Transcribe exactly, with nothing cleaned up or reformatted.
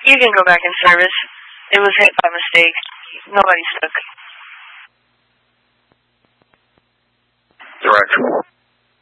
You can go back in service. It was hit by mistake. Nobody's stuck. Directional.